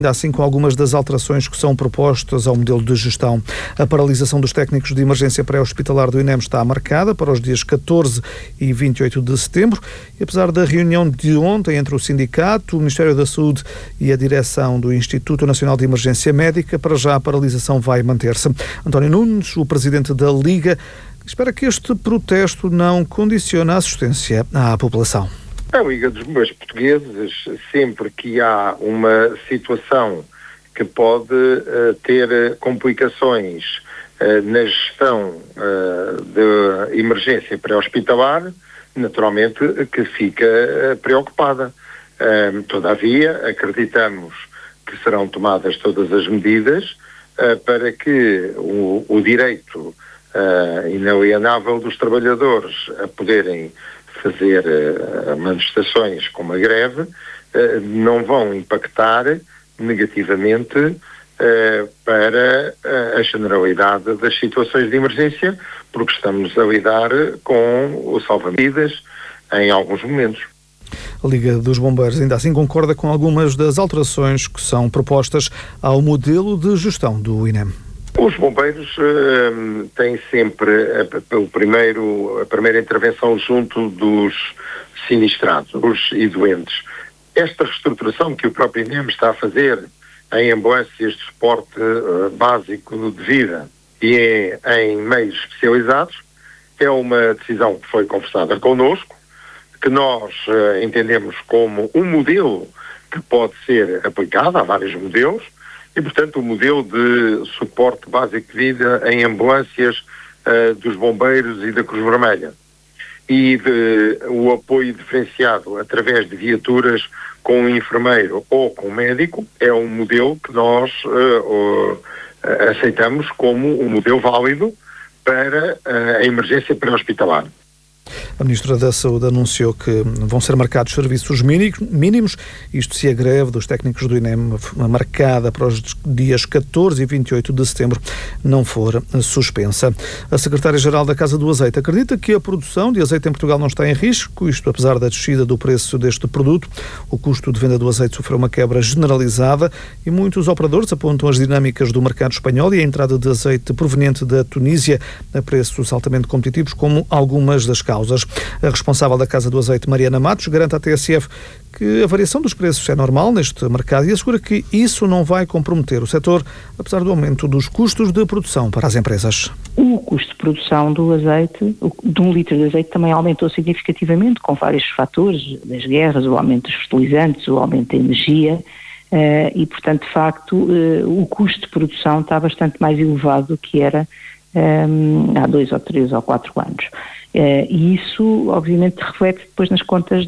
assim com algumas das alterações que são propostas ao modelo de gestão. A paralisação dos técnicos de emergência pré-hospitalar do INEM está marcada para os dias 14 e 28 de setembro e apesar da reunião de ontem entre o sindicato, o Ministério da Saúde e a direção do Instituto Nacional de Emergência Médica, para já a paralisação vai manter-se. António Nunes, o presidente da Liga, espera que este protesto não condicione a assistência à população. A Liga dos Bombeiros Portugueses, sempre que há uma situação que pode ter complicações na gestão de emergência pré-hospitalar, naturalmente que fica preocupada. Todavia, acreditamos que serão tomadas todas as medidas para que o direito inalienável dos trabalhadores a poderem fazer manifestações como a greve não vão impactar negativamente para a generalidade das situações de emergência, porque estamos a lidar com o salva-vidas em alguns momentos. A Liga dos Bombeiros ainda assim concorda com algumas das alterações que são propostas ao modelo de gestão do INEM. Os bombeiros têm sempre a primeira intervenção junto dos sinistrados e doentes. Esta reestruturação que o próprio INEM está a fazer em ambulâncias de suporte básico de vida e em meios especializados é uma decisão que foi conversada connosco, que nós entendemos como um modelo que pode ser aplicado, há vários modelos, e, portanto, o modelo de suporte básico de vida em ambulâncias dos bombeiros e da Cruz Vermelha. E o apoio diferenciado através de viaturas com um enfermeiro ou com um médico é um modelo que nós aceitamos como um modelo válido para a emergência pré-hospitalar. A Ministra da Saúde anunciou que vão ser marcados serviços mínimos, isto se a greve dos técnicos do INEM marcada para os dias 14 e 28 de setembro não for suspensa. A Secretária-Geral da Casa do Azeite acredita que a produção de azeite em Portugal não está em risco, isto apesar da descida do preço deste produto. O custo de venda do azeite sofreu uma quebra generalizada e muitos operadores apontam as dinâmicas do mercado espanhol e a entrada de azeite proveniente da Tunísia a preços altamente competitivos como algumas das causas. A responsável da Casa do Azeite, Mariana Matos, garante à TSF que a variação dos preços é normal neste mercado e assegura que isso não vai comprometer o setor, apesar do aumento dos custos de produção para as empresas. O custo de produção do azeite, de 1 litro de azeite, também aumentou significativamente, com vários fatores, das guerras, o aumento dos fertilizantes, o aumento da energia, e, portanto, de facto, o custo de produção está bastante mais elevado do que era há 2 ou 3 ou 4 anos. E isso, obviamente, reflete depois nas contas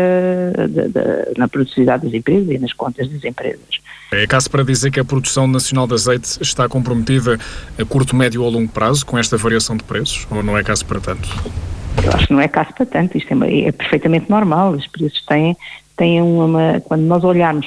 na produtividade das empresas e nas contas das empresas. É caso para dizer que a produção nacional de azeite está comprometida a curto, médio ou longo prazo com esta variação de preços? Ou não é caso para tanto? Eu acho que não é caso para tanto. Isto é perfeitamente normal. Os preços têm quando nós olharmos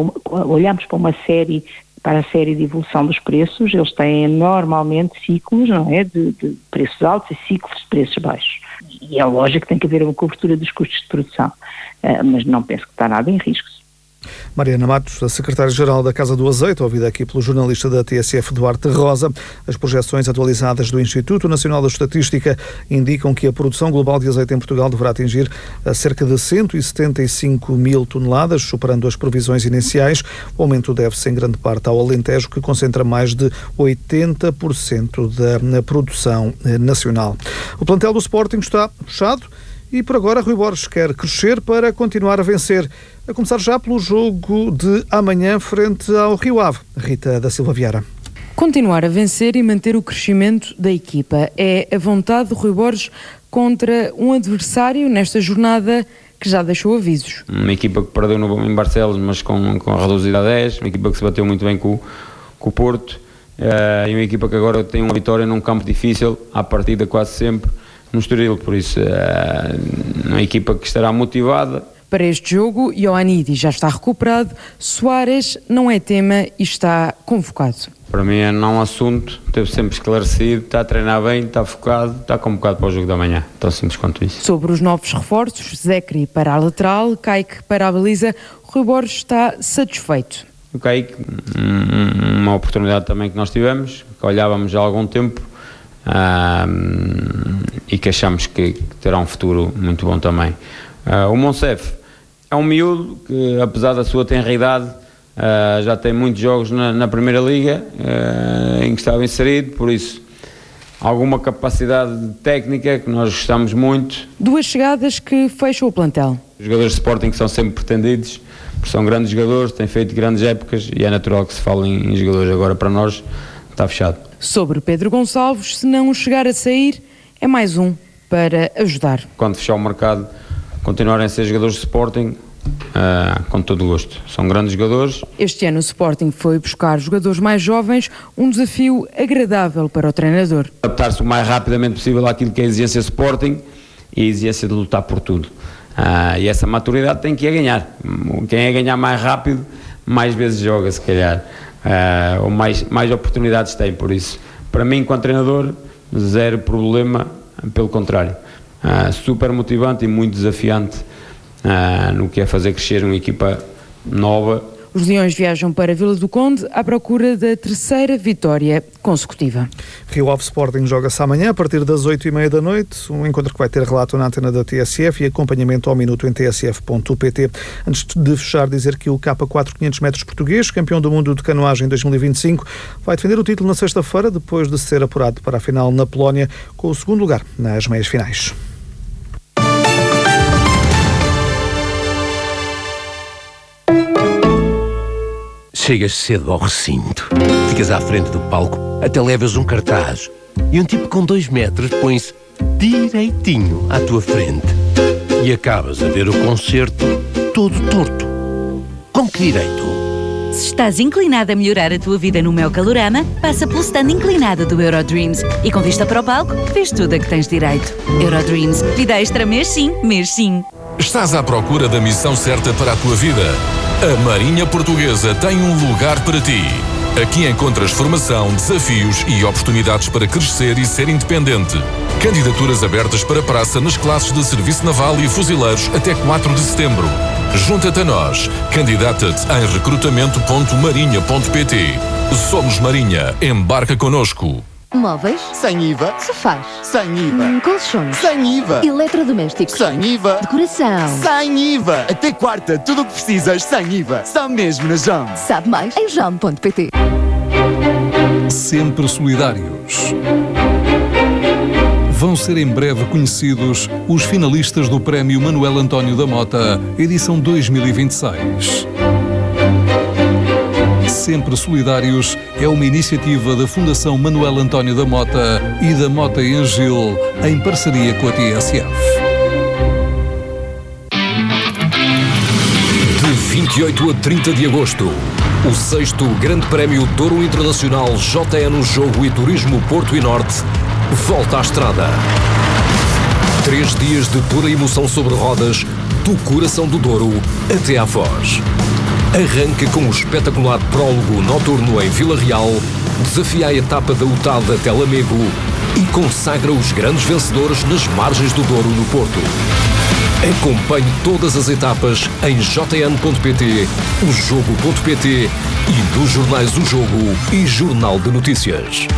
para a série de evolução dos preços, eles têm normalmente ciclos, não é, de preços altos e ciclos de preços baixos. E é lógico que tem que haver uma cobertura dos custos de produção, mas não penso que está nada em risco. Mariana Matos, a secretária-geral da Casa do Azeite, ouvida aqui pelo jornalista da TSF Duarte Rosa. As projeções atualizadas do Instituto Nacional da Estatística indicam que a produção global de azeite em Portugal deverá atingir a cerca de 175 mil toneladas, superando as previsões iniciais. O aumento deve-se em grande parte ao Alentejo, que concentra mais de 80% da produção nacional. O plantel do Sporting está fechado. E por agora Rui Borges quer crescer para continuar a vencer, a começar já pelo jogo de amanhã frente ao Rio Ave. Rita da Silva Vieira. Continuar a vencer e manter o crescimento da equipa é a vontade de Rui Borges contra um adversário nesta jornada que já deixou avisos. Uma equipa que perdeu em Barcelos, mas com a reduzida a 10, uma equipa que se bateu muito bem com o Porto, e uma equipa que agora tem uma vitória num campo difícil, à partida quase sempre, no Estoril, por isso uma equipa que estará motivada. Para este jogo, Ioannidi já está recuperado, Soares não é tema e está convocado. Para mim é não assunto, esteve sempre esclarecido, está a treinar bem, está focado, está convocado para o jogo da manhã, tão simples quanto isso. Sobre os novos reforços, Zecri para a lateral, Kaique para a baliza, Rui Borges está satisfeito. o Kaique, uma oportunidade também que nós tivemos, que olhávamos já há algum tempo, e que achamos que terá um futuro muito bom também. O Monsef é um miúdo que, apesar da sua tenra idade, já tem muitos jogos na Primeira Liga em que estava inserido, por isso alguma capacidade técnica que nós gostamos muito. 2 chegadas que fecham o plantel. Os jogadores de Sporting são sempre pretendidos, porque são grandes jogadores, têm feito grandes épocas e é natural que se fale em jogadores. Agora, para nós, está fechado. Sobre Pedro Gonçalves, se não chegar a sair, é mais um para ajudar. Quando fechar o mercado, continuarem a ser jogadores de Sporting, com todo o gosto. São grandes jogadores. Este ano o Sporting foi buscar jogadores mais jovens, um desafio agradável para o treinador. Adaptar-se o mais rapidamente possível àquilo que é a exigência Sporting e a exigência de lutar por tudo. E essa maturidade tem que ir a ganhar. Quem é ganhar mais rápido, mais vezes joga, se calhar. Ou mais oportunidades tem, por isso. Para mim, enquanto treinador, zero problema, pelo contrário. Super motivante e muito desafiante no que é fazer crescer uma equipa nova. Os Leões viajam para Vila do Conde à procura da 3ª vitória consecutiva. Rio Ave Sporting joga-se amanhã a partir das 8h30 da noite, um encontro que vai ter relato na antena da TSF e acompanhamento ao minuto em tsf.pt. Antes de fechar, dizer que o K4 500 metros português, campeão do mundo de canoagem em 2025, vai defender o título na sexta-feira, depois de ser apurado para a final na Polónia, com o 2º lugar nas meias finais. Chegas cedo ao recinto, ficas à frente do palco, até levas um cartaz e um tipo com 2 metros põe-se direitinho à tua frente e acabas a ver o concerto todo torto. Com que direito? Se estás inclinado a melhorar a tua vida no meu Calorama, passa pelo stand inclinado do Eurodreams e com vista para o palco, vês tudo a que tens direito. Eurodreams, vida extra mês sim, mês sim. Estás à procura da missão certa para a tua vida? A Marinha Portuguesa tem um lugar para ti. Aqui encontras formação, desafios e oportunidades para crescer e ser independente. Candidaturas abertas para praça nas classes de Serviço Naval e Fuzileiros até 4 de setembro. Junta-te a nós. Candidata-te em recrutamento.marinha.pt. Somos Marinha. Embarca connosco. Móveis? Sem IVA. Sofás? Sem IVA. Colchões? Sem IVA. Eletrodomésticos? Sem IVA. Decoração? Sem IVA. Até quarta, tudo o que precisas sem IVA. Só mesmo na JAM. Sabe mais em jam.pt. Sempre solidários. Vão ser em breve conhecidos os finalistas do Prémio Manuel António da Mota, edição 2026. Sempre Solidários é uma iniciativa da Fundação Manuel António da Mota e da Mota Engil, em parceria com a TSF. De 28 a 30 de agosto, o 6º Grande Prémio Douro Internacional JN Jogo e Turismo Porto e Norte volta à estrada. 3 dias de pura emoção sobre rodas, do coração do Douro até à Foz. Arranca com o espetacular prólogo noturno em Vila Real, desafia a etapa da UTAD até Lamego e consagra os grandes vencedores nas margens do Douro no Porto. Acompanhe todas as etapas em jn.pt, ojogo.pt e nos jornais O Jogo e Jornal de Notícias.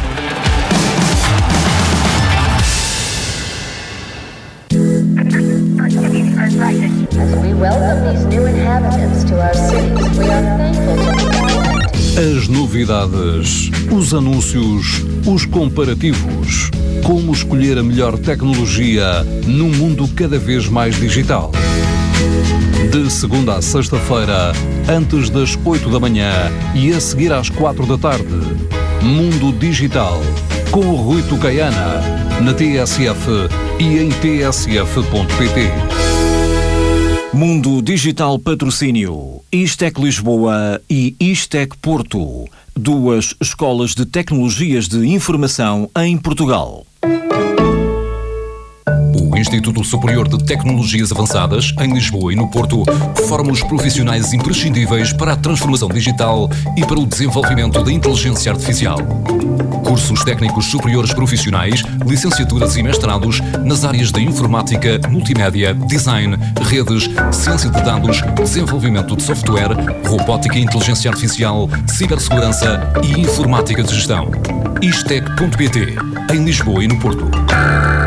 As novidades, os anúncios, os comparativos. Como escolher a melhor tecnologia num mundo cada vez mais digital. De segunda a sexta-feira, antes das 8 da manhã e a seguir às 4 da tarde. Mundo Digital, com o Rui Tucaiana, na TSF e em tsf.pt. Mundo Digital Patrocínio, Istec Lisboa e Istec Porto, 2 escolas de tecnologias de informação em Portugal. O Instituto Superior de Tecnologias Avançadas, em Lisboa e no Porto, forma os profissionais imprescindíveis para a transformação digital e para o desenvolvimento da inteligência artificial. Cursos técnicos superiores profissionais, licenciaturas e mestrados nas áreas de informática, multimédia, design, redes, ciência de dados, desenvolvimento de software, robótica e inteligência artificial, cibersegurança e informática de gestão. Istec.pt, em Lisboa e no Porto.